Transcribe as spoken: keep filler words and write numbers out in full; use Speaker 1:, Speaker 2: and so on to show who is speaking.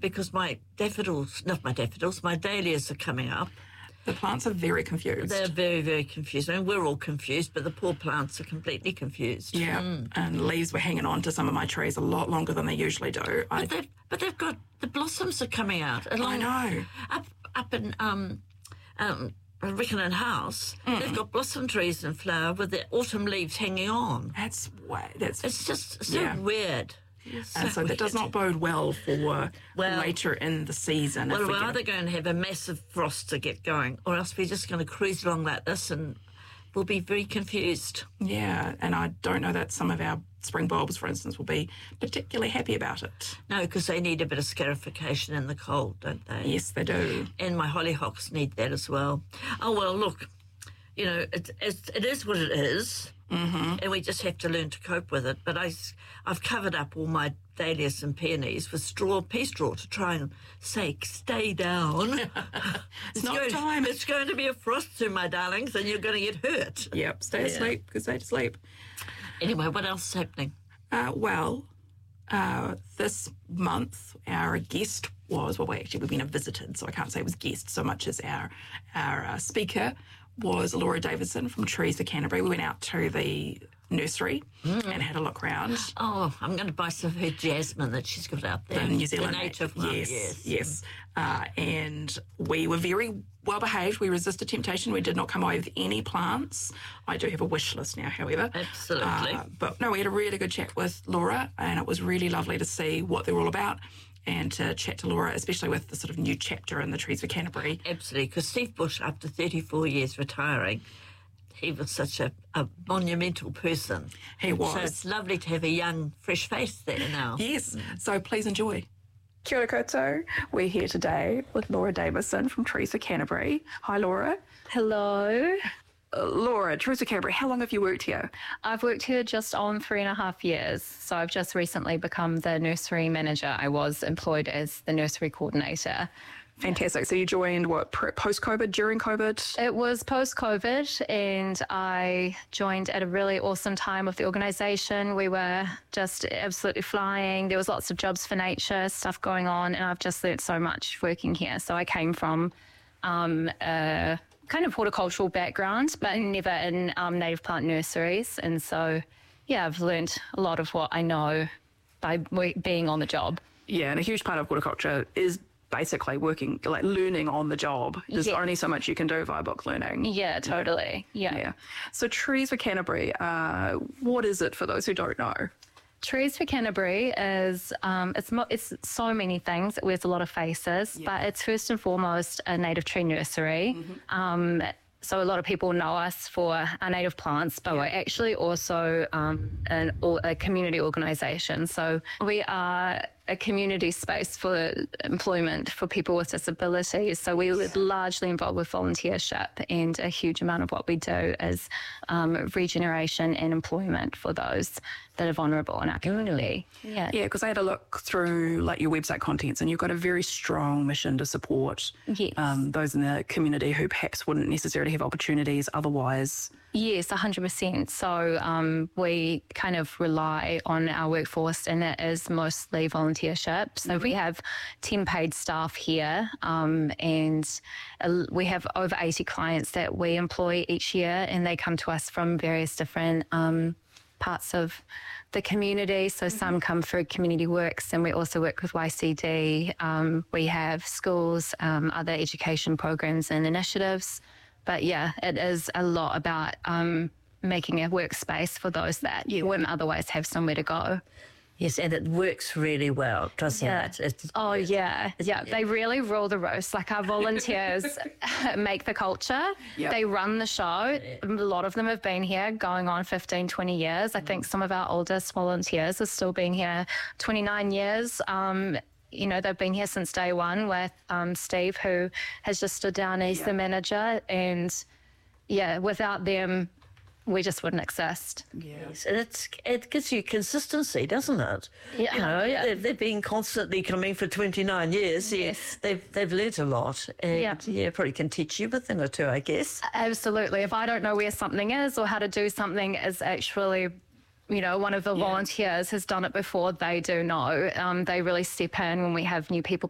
Speaker 1: because my daffodils, not my daffodils, my dahlias are coming up.
Speaker 2: The plants are very confused.
Speaker 1: They're very, very confused. I mean, we're all confused, but the poor plants are completely confused.
Speaker 2: Yeah, mm. and leaves were hanging on to some of my trees a lot longer than they usually do.
Speaker 1: But,
Speaker 2: I,
Speaker 1: they've, but they've got, the blossoms are coming out. Along,
Speaker 2: I know.
Speaker 1: Up, up in um, um, Rickenham House, mm. they've got blossom trees in flower with the autumn leaves hanging on.
Speaker 2: That's way, that's
Speaker 1: It's just so
Speaker 2: yeah.
Speaker 1: weird.
Speaker 2: So and so weird. That does not bode well for well, later in the season.
Speaker 1: Well,
Speaker 2: if we
Speaker 1: we're
Speaker 2: get
Speaker 1: either going to have a massive frost to get going, or else we're just going to cruise along like this and we'll be very confused.
Speaker 2: Yeah, and I don't know that some of our spring bulbs, for instance, will be particularly happy about it.
Speaker 1: No, because they need a bit of scarification in the cold, don't they?
Speaker 2: Yes, they do.
Speaker 1: And my hollyhocks need that as well. Oh, well, look, you know, it, it, it is what it is.
Speaker 2: Mm-hmm.
Speaker 1: And we just have to learn to cope with it. But I, I've covered up all my dahlias and peonies with straw, pea straw to try and say, stay down.
Speaker 2: it's,
Speaker 1: it's
Speaker 2: not
Speaker 1: going,
Speaker 2: time.
Speaker 1: It's going to be a frost soon, my darlings, and you're going to get hurt.
Speaker 2: Yep, stay
Speaker 1: yeah.
Speaker 2: asleep, because stay to sleep.
Speaker 1: Anyway, what else is happening?
Speaker 2: Uh, well, uh, this month our guest was, well, we actually we've been a visited, so I can't say it was guest so much as our, our uh, speaker was Laura Davidson from Trees for Canterbury. We went out to the nursery mm. and had a look round.
Speaker 1: Oh, I'm going to buy some of her jasmine that she's got out there.
Speaker 2: The New Zealand
Speaker 1: the native one.
Speaker 2: Yes,
Speaker 1: yes.
Speaker 2: yes. Uh, and we were very well behaved. We resisted temptation. We did not come away with any plants. I do have a wish list now, however.
Speaker 1: Absolutely.
Speaker 2: Uh, but no, we had a really good chat with Laura, and it was really lovely to see what they were all about and to chat to Laura, especially with the sort of new chapter in the Trees for Canterbury.
Speaker 1: Absolutely, because Steve Bush, after thirty-four years retiring, he was such a, a monumental person.
Speaker 2: He was.
Speaker 1: So it's lovely to have a young, fresh face there now.
Speaker 2: Yes, so please enjoy. Kia ora koutou. We're here today with Laura Davidson from Trees for Canterbury. Hi, Laura.
Speaker 3: Hello.
Speaker 2: Uh, Laura, Trees for Canterbury, how long have you worked here?
Speaker 3: I've worked here just on three and a half years. So I've just recently become the nursery manager. I was employed as the nursery coordinator.
Speaker 2: Fantastic. So you joined, what, post-COVID, during COVID?
Speaker 3: It was post-COVID, and I joined at a really awesome time of the organisation. We were just absolutely flying. There was lots of jobs for nature, stuff going on, and I've just learnt so much working here. So I came from um, a kind of horticultural background, but never in um, native plant nurseries. And so, yeah, I've learnt a lot of what I know by being on the job.
Speaker 2: Yeah, and a huge part of horticulture is basically working, like learning on the job. There's yeah. only so much you can do via book learning.
Speaker 3: Yeah, totally. Yeah.
Speaker 2: yeah. So Trees for Canterbury, uh, what is it for those who don't know?
Speaker 3: Trees for Canterbury is, um, it's, mo- it's so many things. It wears a lot of faces, yeah. but it's first and foremost a native tree nursery. Mm-hmm. Um, so a lot of people know us for our native plants, but yeah. we're actually also um, an, a community organisation. So we are a community space for employment for people with disabilities. So we were largely involved with volunteership, and a huge amount of what we do is um, regeneration and employment for those that are vulnerable in our community. Yeah,
Speaker 2: yeah. Because I had a look through like your website contents, and you've got a very strong mission to support
Speaker 3: yes.
Speaker 2: um, those in the community who perhaps wouldn't necessarily have opportunities otherwise.
Speaker 3: Yes, one hundred percent. So um, we kind of rely on our workforce, and it is mostly volunteership. So mm-hmm. we have ten paid staff here, um, and uh, we have over eighty clients that we employ each year, and they come to us from various different um, parts of the community. So mm-hmm. some come through Community Works, and we also work with Y C D. Um, we have schools, um, other education programs and initiatives. But yeah, it is a lot about um, making a workspace for those that you wouldn't otherwise have somewhere to go.
Speaker 1: Yes, and it works really well, doesn't
Speaker 3: yeah.
Speaker 1: it? It's,
Speaker 3: oh, yeah. yeah. Yeah, they really rule the roost. Like, our volunteers make the culture. Yep. They run the show. A lot of them have been here going on fifteen, twenty years. I mm. think some of our oldest volunteers have still been here twenty-nine years. Um, you know, they've been here since day one with um, Steve, who has just stood down as yep. the manager. And, yeah, without them, we just wouldn't exist.
Speaker 1: Yes, and it's, it gives you consistency, doesn't it?
Speaker 3: Yeah.
Speaker 1: You know,
Speaker 3: yeah.
Speaker 1: they've, they've been constantly coming for twenty-nine years.
Speaker 3: Yes.
Speaker 1: They've, they've learnt a lot. And,
Speaker 3: yeah.
Speaker 1: yeah, probably can teach you a thing or two, I guess.
Speaker 3: Absolutely. If I don't know where something is or how to do something, is actually, you know, one of the yeah. volunteers has done it before, they do know. Um, they really step in when we have new people